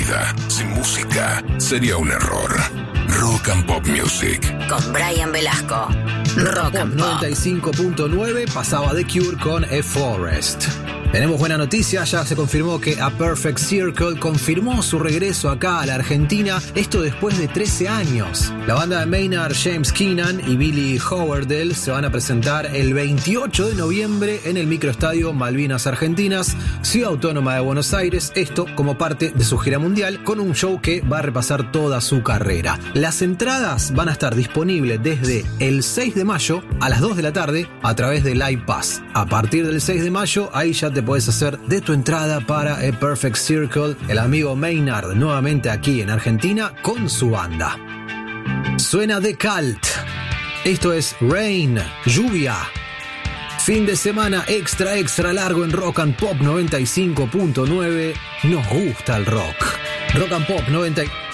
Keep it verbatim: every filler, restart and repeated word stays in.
vida sin música sería un error. Rock and Pop Music. Con Brian Velasco. Rock and Pop. noventa y cinco punto nueve pasaba The Cure con A Forest. Tenemos buena noticia, ya se confirmó que A Perfect Circle confirmó su regreso acá a la Argentina, esto después de trece años. La banda de Maynard James Keenan y Billy Howerdel se van a presentar el veintiocho de noviembre en el microestadio Malvinas Argentinas, Ciudad Autónoma de Buenos Aires, esto como parte de su gira mundial, con un show que va a repasar toda su carrera. Las entradas van a estar disponibles desde el seis de mayo a las dos de la tarde a través de Live Pass. A partir del seis de mayo, ahí ya te puedes hacer de tu entrada para A Perfect Circle, el amigo Maynard nuevamente aquí en Argentina con su banda. Suena The Cult. Esto es Rain, lluvia. Fin de semana extra extra largo en Rock and Pop noventa y cinco punto nueve. Nos gusta el rock. Rock and Pop noventa y cinco